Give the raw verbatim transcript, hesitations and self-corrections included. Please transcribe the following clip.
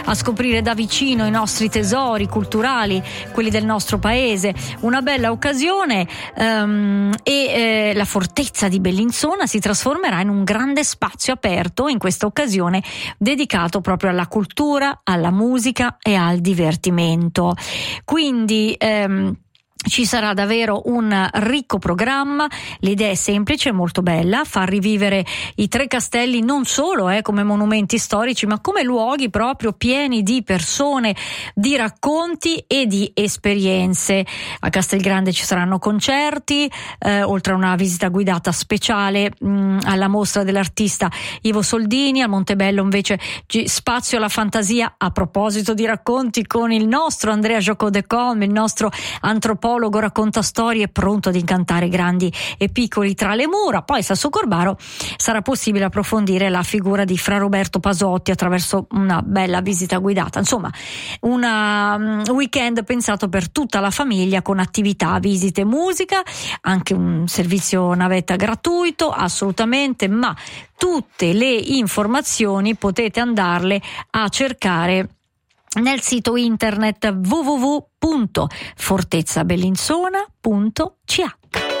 a scoprire da vicino i nostri tesori culturali, quelli del nostro paese. Una bella occasione um, e eh, la fortezza di Bellinzona si trasformerà in un grande spazio aperto in questa occasione dedicato proprio alla cultura, alla musica e al divertimento. Quindi ehm, ci sarà davvero un ricco programma. L'idea è semplice, molto bella, far rivivere i tre castelli non solo eh, come monumenti storici, ma come luoghi proprio pieni di persone, di racconti e di esperienze. A Castelgrande ci saranno concerti, eh, oltre a una visita guidata speciale mh, alla mostra dell'artista Ivo Soldini. A Montebello invece spazio alla fantasia, a proposito di racconti, con il nostro Andrea Jocot-de-Come, il nostro antropologo racconta storie, pronto ad incantare grandi e piccoli tra le mura. Poi a Sassocorbaro sarà possibile approfondire la figura di Fra Roberto Pasotti attraverso una bella visita guidata. Insomma, un weekend pensato per tutta la famiglia, con attività, visite, musica, anche un servizio navetta gratuito, assolutamente, ma tutte le informazioni potete andarle a cercare nel sito internet w w w punto fortezza bellinzona punto c h.